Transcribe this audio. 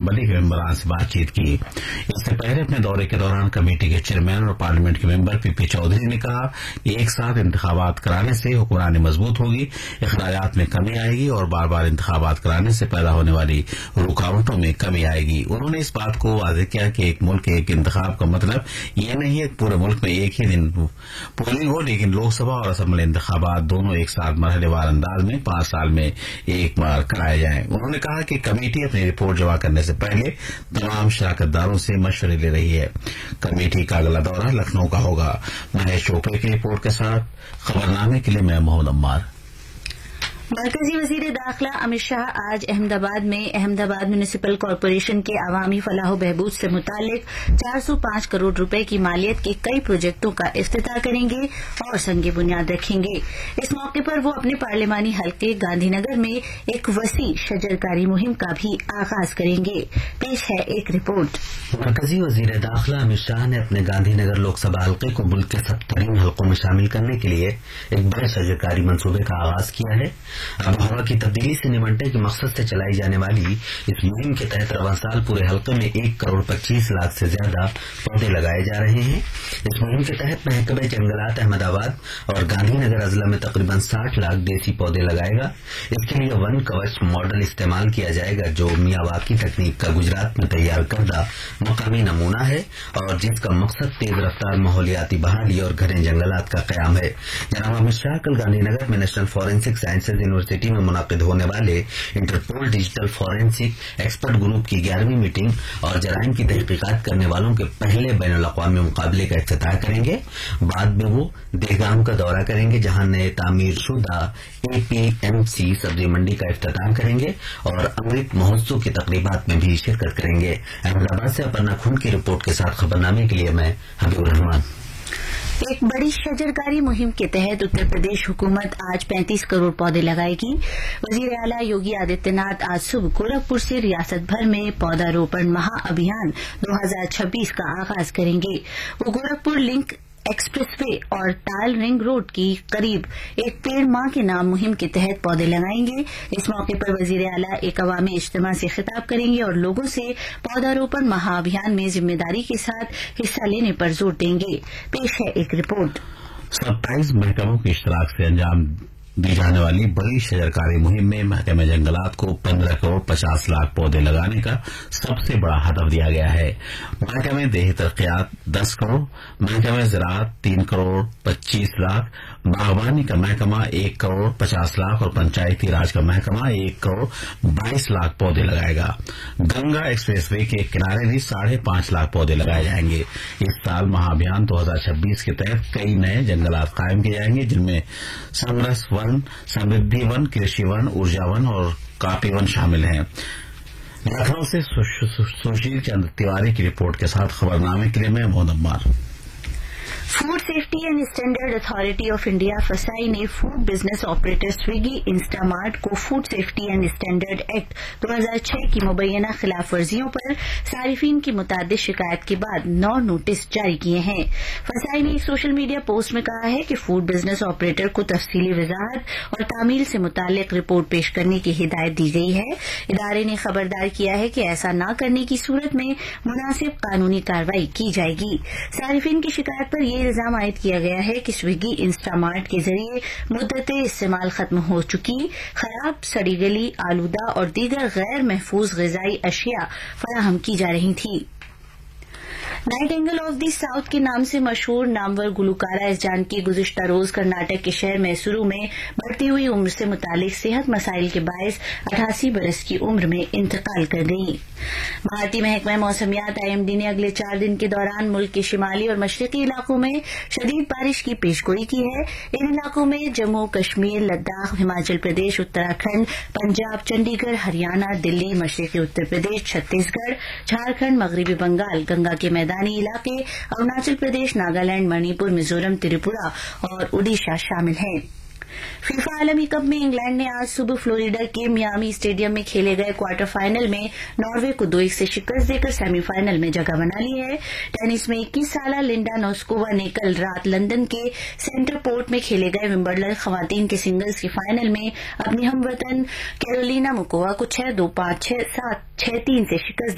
Assembly के मेंबरान से बातचीत की। इससे पहले अपने दौरे के दौरान कमेटी के चेयरमैन और पार्लियामेंट के मेंबर पीपी चौधरी ने कहा कि एक साथ इंतखाबात कराने से हुक्मरानी मजबूत होगी, अखराजात में कमी आएगी और बार बार इंतखाबात कराने से पैदा होने वाली रुकावटों में कमी आएगी। उन्होंने इस बात को वाज़ेह किया कि एक मुल्क एक इंतखाब का मतलब ये नहीं है कि पूरे मुल्क में एक ही दिन पोलिंग हो, लेकिन लोकसभा और असम्बली इंतखाबात दोनों एक साथ मरहलेवार अंदाज में 5 साल में एक बार कराए जाएं। उन्होंने कहा कि कमेटी अपनी रिपोर्ट जमा करने से पहले तमाम शराकतदारों से मशवरे ले रही है। कमेटी का अगला दौरा लखनऊ का होगा। महेश चोपड़े की रिपोर्ट के साथ खबरनामे के लिए मैं मोहम्मद अम्मार। मरकजी वजीर दाखिला अमित शाह आज अहमदाबाद में अहमदाबाद म्यूनिसिपल कॉरपोरेशन के अवामी फलाह बहबूद से मुतालिक 405 करोड़ रुपए की मालियत के कई प्रोजेक्टों का इफ्तिताह करेंगे और संगे बुनियाद रखेंगे। इस मौके पर वो अपने पार्लिमानी हल्के गांधीनगर में एक वसी शजरकारी मुहिम का भी आगाज करेंगे। पेश है एक रिपोर्ट। मरकजी वजीर दाखिला अमित शाह ने अपने गांधीनगर लोकसभा हल्के को मुल्क के 70 हल्कों में शामिल करने के लिए एक बड़े शजरकारी मंसूबे का आगाज किया है। आबोहवा की तब्दीली से निपटने के मकसद से चलाई जाने वाली इस मुहिम के तहत रवां साल पूरे हल्के में 1 करोड़ 25 लाख से ज्यादा पौधे लगाए जा रहे हैं। इस मुहिम के तहत महकमे जंगलात अहमदाबाद और गांधीनगर अजला में तकरीबन 60 लाख देसी पौधे लगाएगा। इसके लिए वन कवच मॉडल इस्तेमाल किया जाएगा, जो मियावाकी तकनीक का गुजरात में तैयार करदा मकामी नमूना है और जिसका मकसद तेज रफ्तार माहौलियाती बहाली और घने जंगलात का कयाम है। जनाब अमित शाह कल गांधीनगर में नेशनल फॉरेंसिक साइंसेज यूनिवर्सिटी में मुनाकिद होने वाले interpole digital forensic expert group की 11वीं मीटिंग और जराइम की तहकीकात करने वालों के पहले बैनुल-अक़वामी मुकाबले का इफ्तिताह करेंगे। बाद में वो देहगाम का दौरा करेंगे, जहां नए तामीर शुदा APMC सब्जी मंडी का इफ्तिताह करेंगे और अमृत महोत्सव की तकरीबात में भी शिरकत करेंगे। अहमदाबाद से अपर्णा खुंड की रिपोर्ट के साथ खबरनामे के लिए मैं हबीबुर रहमान। एक बड़ी शजरकारी मुहिम के तहत उत्तर प्रदेश हुकूमत आज 35 करोड़ पौधे लगाएगी। वजीर आला योगी आदित्यनाथ आज सुबह गोरखपुर से रियासत भर में पौधारोपण महाअभियान 2026 का आगाज करेंगे। वो गोरखपुर लिंक एक्सप्रेसवे और ताल रिंग रोड की करीब एक पेड़ मां के नाम मुहिम के तहत पौधे लगाएंगे। इस मौके पर वजीर आला एक अवामी इज्तिमा से खिताब करेंगे और लोगों से पौधारोपण महाअभियान में जिम्मेदारी के साथ हिस्सा लेने पर जोर देंगे। पेश है एक रिपोर्ट। 27 महकमों के इश्तराक से अंजाम दी जाने वाली बड़ी शजरकारी मुहिम में महकमे जंगलात को 15 करोड़ 50 लाख पौधे लगाने का सबसे बड़ा हदफ दिया गया है। महकमे देही तरक्यात 10 करोड़, महकमे ज़राअत 3 करोड़ 25 लाख, बागवानी का महकमा 1 करोड़ 50 लाख और पंचायती राज का महकमा 1 करोड़ 22 लाख पौधे लगाएगा। गंगा एक्सप्रेसवे के किनारे भी 5.5 लाख पौधे लगाए जाएंगे। इस साल महाअभियान 2026 के तहत कई नए जंगलात कायम किए जाएंगे, जिनमें संग्रस वन, समृद्धि वन, कृषि वन, ऊर्जा वन और कापी वन शामिल हैं। लखनऊ से सुशील चंद्र तिवारी की रिपोर्ट के साथ खबरनामे के लिए मैं Mohammad Ammar. Food safety and standard authority of India फसाई ने food business operator Swiggy Instamart को food safety and standard act 2006 की मुबैना खिलाफ वर्जियों पर सारिफीन की मुताद्दिद शिकायत के बाद 9 नोटिस जारी किए हैं। फसाई ने एक सोशल मीडिया पोस्ट में कहा है कि फूड बिजनेस ऑपरेटर को तफसीली वजाहत और तामील से मुतालिक रिपोर्ट पेश करने की हिदायत दी गई है। इदारे ने खबरदार किया है कि ऐसा न करने की सूरत में मुनासिब कानूनी कार्रवाई की जाएगी। सारिफीन की शिकायत पर यह इल्जाम आयद किया गया है कि स्विगी इंस्टामार्ट के जरिए मुद्दते इस्तेमाल खत्म हो चुकी खराब, सड़ी गली, आलूदा और दीगर गैर महफूज ग़िज़ाई अशिया फराहम की जा रही थी। नाइटिंगेल ऑफ द साउथ के नाम से मशहूर नामवर गुलकारा एस जानकी गुज़िश्ता रोज कर्नाटक के शहर मैसूरू में बढ़ती हुई उम्र से मुतालिक सेहत मसाइल के बायस 88 बरस की उम्र में इंतकाल कर गई। भारतीय महकमा मौसमियात IMD ने अगले 4 दिन के दौरान मुल्क के शिमाली और मशरकी इलाकों में शदीद बारिश की पेशगोई की है। इन इलाकों में जम्मू कश्मीर, लद्दाख, हिमाचल प्रदेश, उत्तराखंड, पंजाब, चंडीगढ़, हरियाणा, दिल्ली, मशरकी उत्तर प्रदेश, छत्तीसगढ़, झारखंड, मगरबी बंगाल, गंगा के मैदानी इलाके, अरुणाचल प्रदेश, नागालैंड, मणिपुर, मिजोरम, त्रिपुरा और ओडिशा शामिल हैं। फीफा आलमी कप में इंग्लैंड ने आज सुबह फ्लोरिडा के मियामी स्टेडियम में खेले गए क्वार्टर फाइनल में नॉर्वे को 2-1 से शिकस्त देकर सेमीफाइनल में जगह बना ली है। टेनिस में 21 साला लिंडा नोस्कोवा ने कल रात लंदन के सेंटर पोर्ट में खेले गए विंबलडन खवातीन के सिंगल्स के फाइनल में अपनी हमवतन कैरोलिना मुकोवा को 6-2, 5-6, 7, 6-3 से शिकस्त